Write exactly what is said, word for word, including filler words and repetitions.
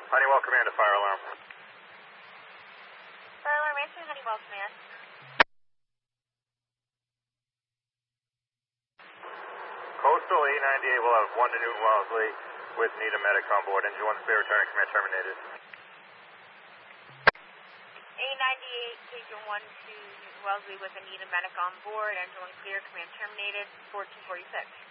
Honeywell Command to fire alarm. Fire alarm answer, Honeywell Command. Coastal eight ninety-eight will have one to Newton Wellesley with need a medic on board. Engine one spare, returning command terminated. eight ninety-eight, Station one to Newton Wellesley with a need a medic on board. Engine one clear, command terminated. fourteen forty-six.